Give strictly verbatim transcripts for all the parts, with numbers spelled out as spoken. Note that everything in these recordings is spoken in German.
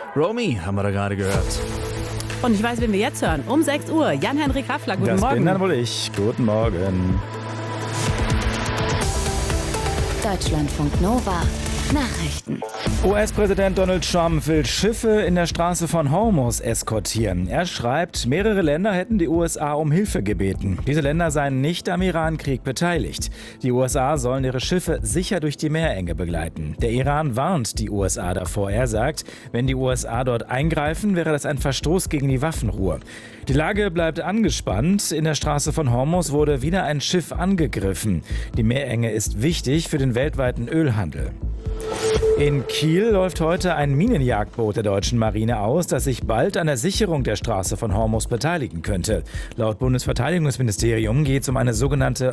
Romy haben wir da gerade gehört. Und ich weiß, wen wir jetzt hören. Um sechs Uhr. Jan-Henrik Haffler, guten das Morgen. Das bin dann wohl ich. Guten Morgen. Deutschlandfunk Nova. Nachrichten. U S-Präsident Donald Trump will Schiffe in der Straße von Hormuz eskortieren. Er schreibt, mehrere Länder hätten die U S A um Hilfe gebeten. Diese Länder seien nicht am Iran-Krieg beteiligt. Die U S A sollen ihre Schiffe sicher durch die Meerenge begleiten. Der Iran warnt die U S A davor. Er sagt, wenn die U S A dort eingreifen, wäre das ein Verstoß gegen die Waffenruhe. Die Lage bleibt angespannt. In der Straße von Hormuz wurde wieder ein Schiff angegriffen. Die Meerenge ist wichtig für den weltweiten Ölhandel. In Kiel läuft heute ein Minenjagdboot der deutschen Marine aus, das sich bald an der Sicherung der Straße von Hormuz beteiligen könnte. Laut Bundesverteidigungsministerium geht es um eine sogenannte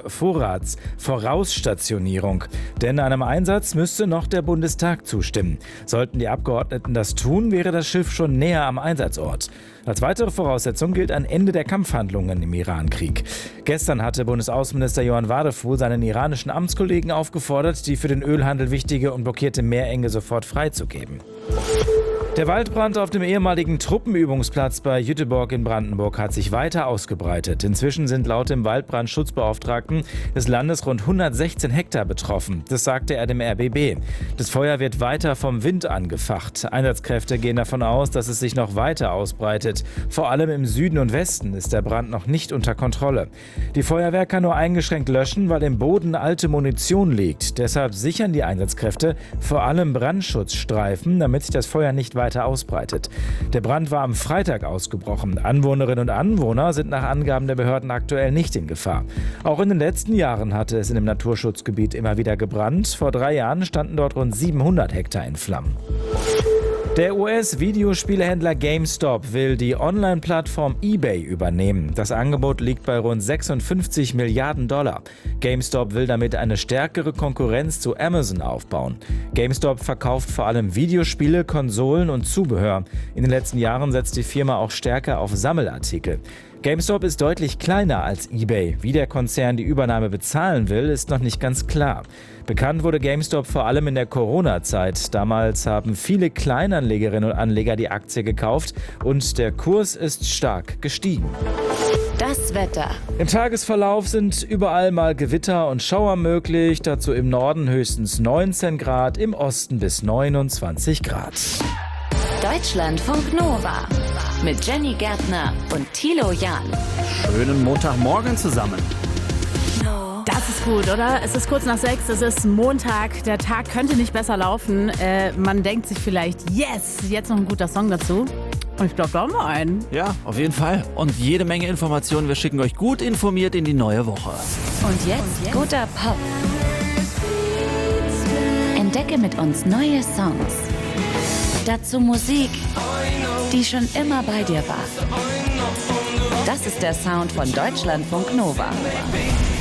Vorratsvorausstationierung. Denn einem Einsatz müsste noch der Bundestag zustimmen. Sollten die Abgeordneten das tun, wäre das Schiff schon näher am Einsatzort. Als weitere Voraussetzung gilt ein Ende der Kampfhandlungen im Iran-Krieg. Gestern hatte Bundesaußenminister Johann Wadefuhl seinen iranischen Amtskollegen aufgefordert, die für den Ölhandel wichtige und blockierte Meerenge sofort freizugeben. Der Waldbrand auf dem ehemaligen Truppenübungsplatz bei Jüterbog in Brandenburg hat sich weiter ausgebreitet. Inzwischen sind laut dem Waldbrandschutzbeauftragten des Landes rund hundertsechzehn Hektar betroffen. Das sagte er dem R B B. Das Feuer wird weiter vom Wind angefacht. Einsatzkräfte gehen davon aus, dass es sich noch weiter ausbreitet. Vor allem im Süden und Westen ist der Brand noch nicht unter Kontrolle. Die Feuerwehr kann nur eingeschränkt löschen, weil im Boden alte Munition liegt. Deshalb sichern die Einsatzkräfte vor allem Brandschutzstreifen, damit sich das Feuer nicht weiter ausbreitet. Der Brand war am Freitag ausgebrochen. Anwohnerinnen und Anwohner sind nach Angaben der Behörden aktuell nicht in Gefahr. Auch in den letzten Jahren hatte es in dem Naturschutzgebiet immer wieder gebrannt. Vor drei Jahren standen dort rund siebenhundert Hektar in Flammen. Der U S-Videospielehändler GameStop will die Online-Plattform eBay übernehmen. Das Angebot liegt bei rund sechsundfünfzig Milliarden Dollar. GameStop will damit eine stärkere Konkurrenz zu Amazon aufbauen. GameStop verkauft vor allem Videospiele, Konsolen und Zubehör. In den letzten Jahren setzt die Firma auch stärker auf Sammelartikel. GameStop ist deutlich kleiner als eBay. Wie der Konzern die Übernahme bezahlen will, ist noch nicht ganz klar. Bekannt wurde GameStop vor allem in der Corona-Zeit. Damals haben viele Kleinanlegerinnen und Anleger die Aktie gekauft und der Kurs ist stark gestiegen. Das Wetter. Im Tagesverlauf sind überall mal Gewitter und Schauer möglich. Dazu im Norden höchstens neunzehn Grad, im Osten bis neunundzwanzig Grad. Deutschlandfunk Nova mit Jenny Gärtner und Thilo Jahn. Schönen Montagmorgen zusammen. Das ist gut, oder? Es ist kurz nach sechs, es ist Montag, der Tag könnte nicht besser laufen. Äh, man denkt sich vielleicht, yes, jetzt noch ein guter Song dazu. Und ich glaube, da haben wir einen. Ja, auf jeden Fall. Und jede Menge Informationen. Wir schicken euch gut informiert in die neue Woche. Und jetzt, Und jetzt? guter Pop. Entdecke mit uns neue Songs. Dazu Musik, die schon immer bei dir war. Das ist der Sound von Deutschlandfunk Nova.